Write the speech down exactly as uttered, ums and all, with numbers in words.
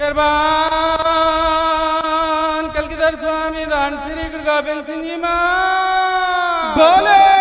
ਕਿਰਪਾਨ ਕਲਗੀਧਰ ਸੁਆਮੀ ਧੰਨ ਸ੍ਰੀ ਗੁਰੂ ਗੋਬਿੰਦ ਸਿੰਘ ਜੀ ਮਹਾਰਾਜ ਬੋਲੇ